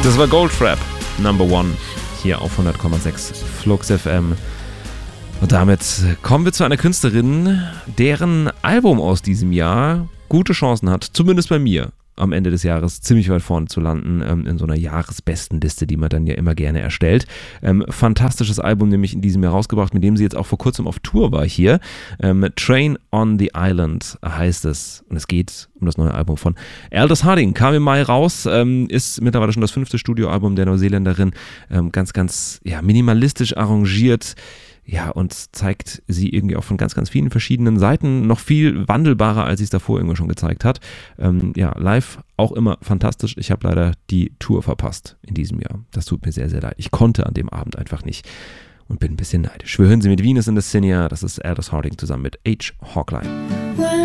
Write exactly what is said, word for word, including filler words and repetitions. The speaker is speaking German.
Das war Goldfrapp, Number One, hier auf hundert Komma sechs Flux F M. Und damit kommen wir zu einer Künstlerin, deren Album aus diesem Jahr gute Chancen hat, zumindest bei mir, am Ende des Jahres ziemlich weit vorne zu landen, ähm, in so einer Jahresbestenliste, die man dann ja immer gerne erstellt. Ähm, fantastisches Album nämlich in diesem Jahr rausgebracht, mit dem sie jetzt auch vor kurzem auf Tour war hier. Ähm, Train on the Island heißt es. Und es geht um das neue Album von Aldous Harding. Kam im Mai raus, ähm, ist mittlerweile schon das fünfte Studioalbum der Neuseeländerin. Ähm, ganz, ganz ja, minimalistisch arrangiert. Ja, und zeigt sie irgendwie auch von ganz, ganz vielen verschiedenen Seiten, noch viel wandelbarer, als sie es davor irgendwo schon gezeigt hat. Ähm, ja, live auch immer fantastisch. Ich habe leider die Tour verpasst in diesem Jahr. Das tut mir sehr, sehr leid. Ich konnte an dem Abend einfach nicht und bin ein bisschen neidisch. Wir hören sie mit Venus in the Senior. Das ist Aldous Harding zusammen mit H. Hawkline.